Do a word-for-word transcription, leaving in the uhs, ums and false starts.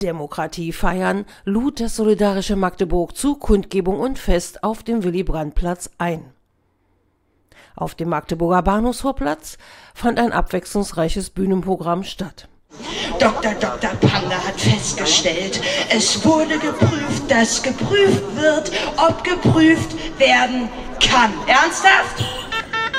Demokratie feiern lud das Solidarische Magdeburg zu Kundgebung und Fest auf dem Willy-Brandt-Platz ein. Auf dem Magdeburger Bahnhofsvorplatz fand ein abwechslungsreiches Bühnenprogramm statt. Doktor Doktor Panda hat festgestellt, es wurde geprüft, dass geprüft wird, ob geprüft werden kann. Ernsthaft?